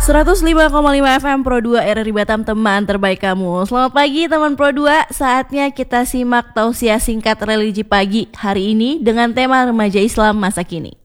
105,5 FM Pro 2 RRI Batam, teman terbaik kamu. Selamat pagi teman Pro 2. Saatnya kita simak tausiah singkat religi pagi hari ini dengan tema remaja Islam masa kini.